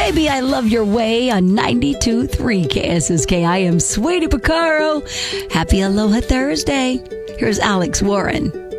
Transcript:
Baby, I Love Your Way on 92.3 KSSK. I am Sweetie Picaro. Happy Aloha Thursday. Here's Alex Warren.